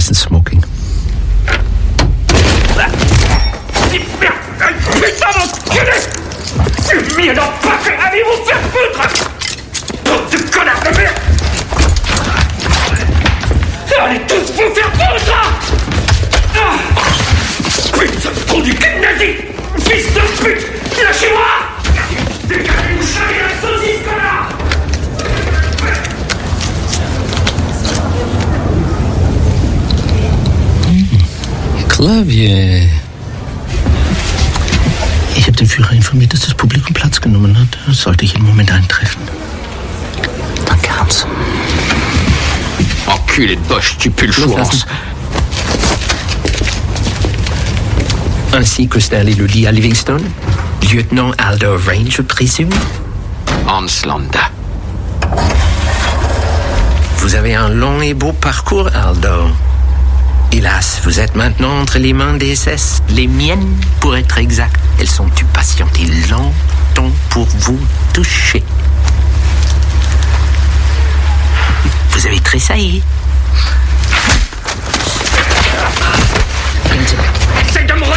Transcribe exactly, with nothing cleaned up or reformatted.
licensed smoking. Putain d'enculé! Mieux n'en pas fait! Allez vous faire foutre! Bande de connards de merde! Allez tous vous faire foutre! Ah! Putain de trou du cul nazi! Fils de pute! Lâchez-moi! Dégagez une chaîne et la saucisse, connard! Klavier. Ich habe den Führer informiert, dass das Publikum Platz genommen hat. Sollte ich im Moment eintreffen. Danke, Hans. Enculé de Bosch, tu pues le chouance. Ainsi que Stanley le dit à Livingston, lieutenant Aldo Rain, je présume. Hans Landa. Vous avez un long et beau parcours, Aldo. Hélas, vous êtes maintenant entre les mains des S S, les miennes pour être exact. Elles sont dû patienter longtemps pour vous toucher. Vous avez tressailli.